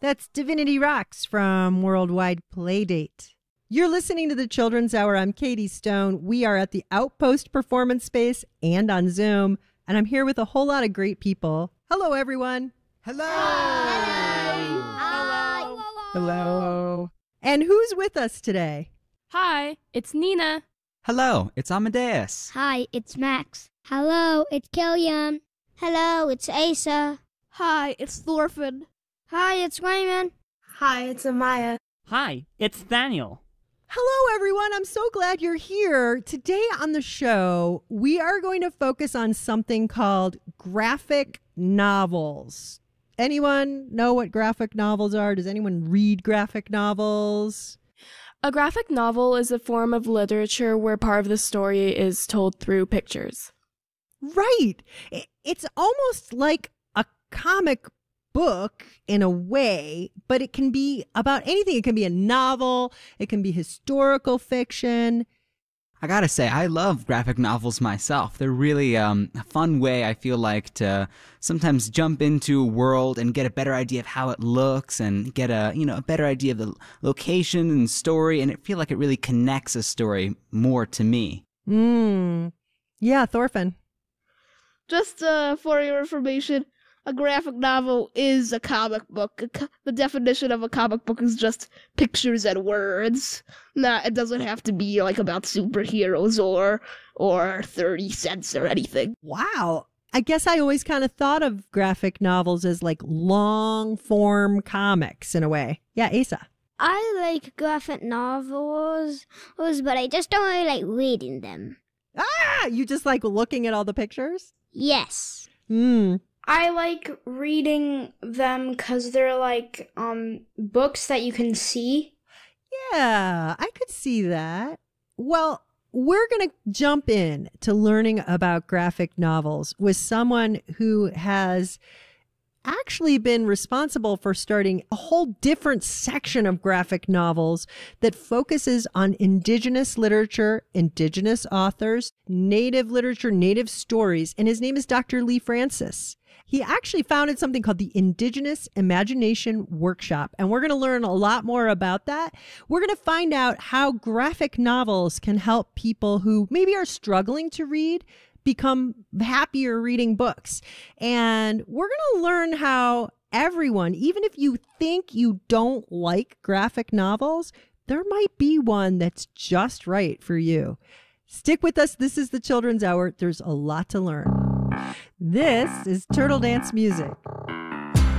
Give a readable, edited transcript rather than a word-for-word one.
That's Divinity Rocks from Worldwide Playdate. You're listening to the Children's Hour. I'm Katie Stone. We are at the Outpost Performance Space and on Zoom, and I'm here with a whole lot of great people. Hello, everyone. Hello. Hello. Hello. Hello. And who's with us today? Hi, it's Nina. Hello, it's Amadeus. Hi, it's Max. Hello, it's Killian. Hello, it's Asa. Hi, it's Thorfinn. Hi, it's Raymond. Hi, it's Amaya. Hi, it's Daniel. Hello, everyone. I'm so glad you're here. Today on the show, we are going to focus on something called graphic novels. Anyone know what graphic novels are? Does anyone read graphic novels? A graphic novel is a form of literature where part of the story is told through pictures. Right. It's almost like a comic book in a way, but it can be about anything. It can be a novel. It can be historical fiction. I gotta say, I love graphic novels myself. They're really a fun way, I feel like, to sometimes jump into a world and get a better idea of how it looks and get a better idea of the location and story, and I feel like it really connects a story more to me. Yeah, Thorfinn. Just for your information, a graphic novel is a comic book. The definition of a comic book is just pictures and words. Nah, it doesn't have to be like about superheroes or 30 cents or anything. Wow. I guess I always kind of thought of graphic novels as like long form comics in a way. Yeah, Asa. I like graphic novels, but I just don't really like reading them. Ah, you just like looking at all the pictures? Yes. I like reading them because they're like books that you can see. Yeah, I could see that. Well, we're going to jump in to learning about graphic novels with someone who has actually been responsible for starting a whole different section of graphic novels that focuses on indigenous literature, indigenous authors, native literature, native stories. And his name is Dr. Lee Francis. He actually founded something called the Indigenous Imagination Workshop, and we're going to learn a lot more about that. We're going to find out how graphic novels can help people who maybe are struggling to read become happier reading books. And we're going to learn how everyone, even if you think you don't like graphic novels, there might be one that's just right for you. Stick with us. This is the Children's Hour. There's a lot to learn. This is Turtle Dance Music.